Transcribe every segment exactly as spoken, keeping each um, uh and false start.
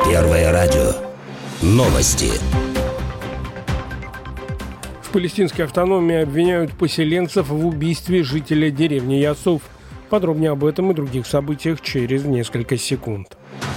Первое радио. Новости. В палестинской автономии обвиняют поселенцев в убийстве жителя деревни Ясуф. Подробнее об этом и других событиях через несколько секунд.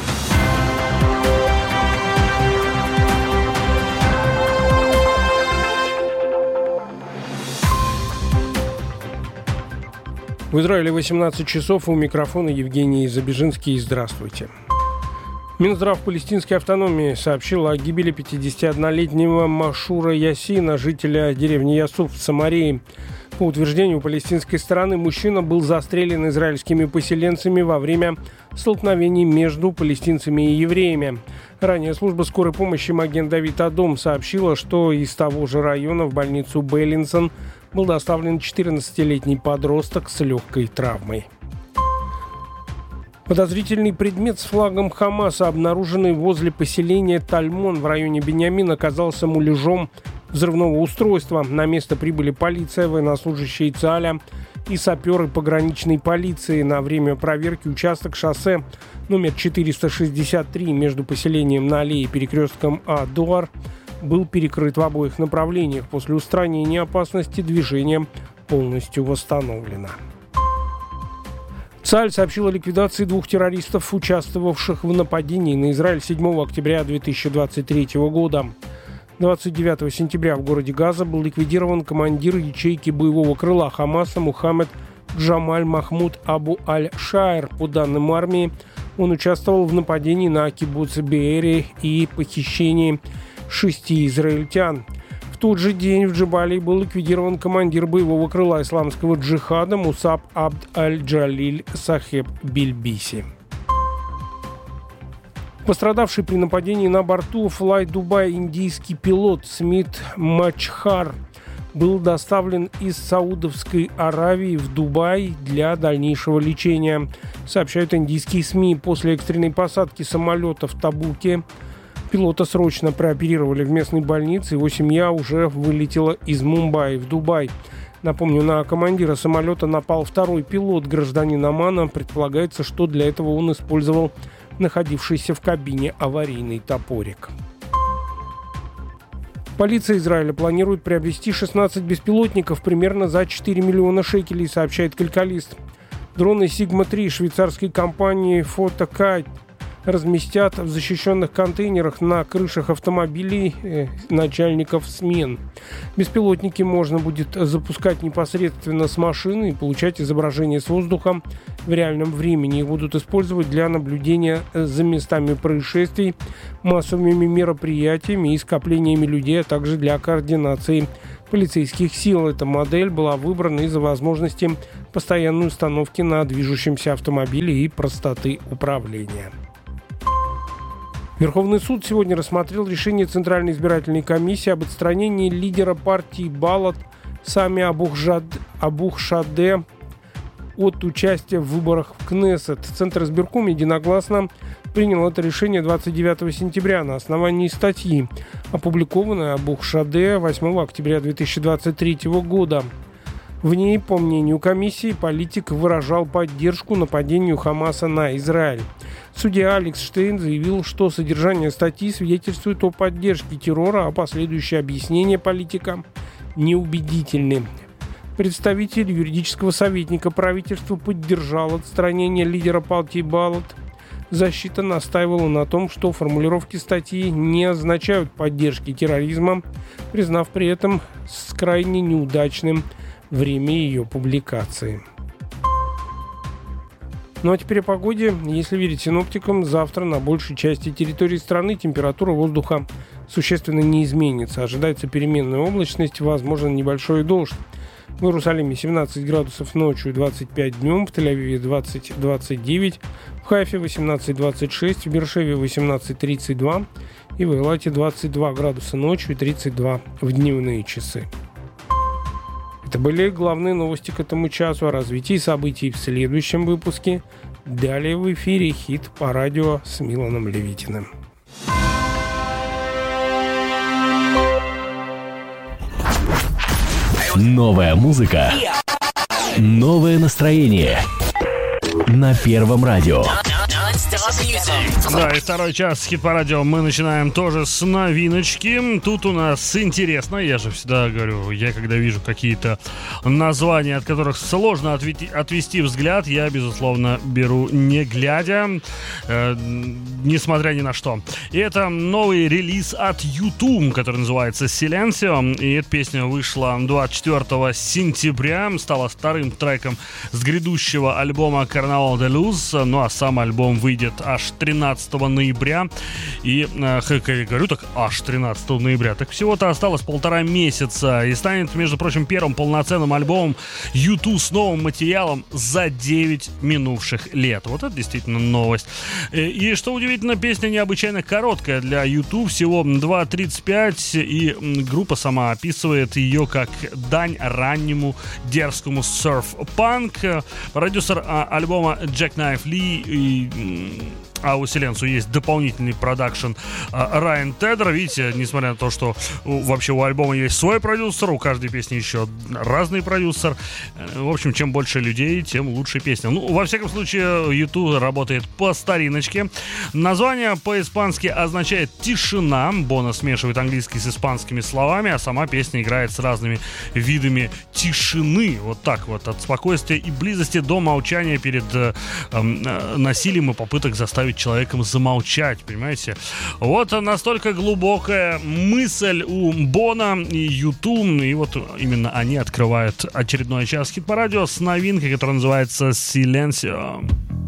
В Израиле восемнадцать часов, у микрофона Евгений Забежинский. Здравствуйте. Минздрав палестинской автономии сообщил о гибели пятидесятиоднолетнего Машура Ясина, жителя деревни Ясуф в Самарии. По утверждению палестинской стороны, мужчина был застрелен израильскими поселенцами во время столкновений между палестинцами и евреями. Ранее служба скорой помощи Маген Давид Адом сообщила, что из того же района в больницу Бейлинсон был доставлен четырнадцатилетний подросток с легкой травмой. Подозрительный предмет с флагом Хамаса, обнаруженный возле поселения Тальмон в районе Биньямин, оказался муляжом взрывного устройства. На место прибыли полиция, военнослужащие ЦААля и саперы пограничной полиции. На время проверки участок шоссе номер четыреста шестьдесят три между поселением Нале и перекрестком А-Дуар был перекрыт в обоих направлениях. После устранения опасности движение полностью восстановлено. ЦААль сообщил о ликвидации двух террористов, участвовавших в нападении на Израиль седьмого октября две тысячи двадцать третьего года. двадцать девятого сентября в городе Газа был ликвидирован командир ячейки боевого крыла Хамаса Мухаммед Джамаль Махмуд Абу Аль-Шайр. По данным армии, он участвовал в нападении на кибуц Беэри и похищении шести израильтян. В тот же день в Джебалии был ликвидирован командир боевого крыла исламского джихада Мусаб Абд Аль-Джалиль Сахеб Бильбиси. Пострадавший при нападении на борту Fly Dubai индийский пилот Смит Мачхар был доставлен из Саудовской Аравии в Дубай для дальнейшего лечения, сообщают индийские СМИ. После экстренной посадки самолета в Табуке пилота срочно прооперировали в местной больнице, его семья уже вылетела из Мумбаи в Дубай. Напомню, на командира самолета напал второй пилот, гражданин Омана. Предполагается, что для этого он использовал находившийся в кабине аварийный топорик. Полиция Израиля планирует приобрести шестнадцать беспилотников примерно за четыре миллиона шекелей, сообщает Калькалист. Дроны Сигма три швейцарской компании Photokite разместят в защищенных контейнерах на крышах автомобилей э, начальников смен. Беспилотники можно будет запускать непосредственно с машины и получать изображение с воздуха в реальном времени. Их будут использовать для наблюдения за местами происшествий, массовыми мероприятиями и скоплениями людей, а также для координации полицейских сил. Эта модель была выбрана из-за возможности постоянной установки на движущемся автомобиле и простоты управления. Верховный суд сегодня рассмотрел решение Центральной избирательной комиссии об отстранении лидера партии Балат Сами Абух-Шаде от участия в выборах в Кнессет. Центр избирком единогласно принял это решение двадцать девятого сентября на основании статьи, опубликованной Абух-Шаде восьмого октября две тысячи двадцать третьего года. В ней, по мнению комиссии, политик выражал поддержку нападению Хамаса на Израиль. Судья Алекс Штейн заявил, что содержание статьи свидетельствует о поддержке террора, а последующие объяснения политика неубедительны. Представитель юридического советника правительства поддержал отстранение лидера партии Балат. Защита настаивала на том, что формулировки статьи не означают поддержки терроризма, признав при этом с крайне неудачным время ее публикации. Ну а теперь о погоде. Если верить синоптикам, завтра на большей части территории страны температура воздуха существенно не изменится. Ожидается переменная облачность, возможен небольшой дождь. В Иерусалиме семнадцать градусов ночью, двадцать пять днем, в Тель-Авиве двадцать - двадцать девять, в Хайфе восемнадцать - двадцать шесть, в Бершеве восемнадцать - тридцать два и в Эйлате двадцать два градуса ночью и тридцать два в дневные часы. Это были главные новости к этому часу. О развитии событий в следующем выпуске. Далее в эфире хит по радио с Миланом Левитиным. Новая музыка. Новое настроение. На Первом радио. Да, и второй час хит-парадио мы начинаем тоже с новиночки. Тут у нас интересно, я же всегда говорю, я когда вижу какие-то названия, от которых сложно отвести, отвести взгляд, я, безусловно, беру не глядя, э, несмотря ни на что. И это новый релиз от ютуб, который называется Silencio, и эта песня вышла двадцать четвёртого сентября, стала вторым треком с грядущего альбома Carnaval de Luz, ну а сам альбом выйдет аж тринадцатого ноября. И, э, как я говорю, так аж тринадцатого ноября. Так всего-то осталось полтора месяца. И станет, между прочим, первым полноценным альбомом ютуб с новым материалом за девять минувших лет. Вот это действительно новость. И, и что удивительно, песня необычайно короткая для ютуб, всего два тридцать пять. И группа сама описывает ее как дань раннему дерзкому серф-панк. Продюсер а, альбома Джек Найф Ли и... А у Silencio есть дополнительный продакшн а, Райан Тедер. Видите, несмотря на то, что у, вообще у альбома есть свой продюсер, у каждой песни еще разный продюсер. В общем, чем больше людей, тем лучше песня. Ну, во всяком случае, ютуб работает по стариночке. Название по-испански означает «тишина». Боно смешивает английский с испанскими словами, а сама песня играет с разными видами тишины. Вот так вот, от спокойствия и близости до молчания перед э, э, насилием и попыток заставить человеком замолчать, понимаете? Вот настолько глубокая мысль у Боно и ютуб, и вот именно они открывают очередной час хит-парадио с новинкой, которая называется Silencio.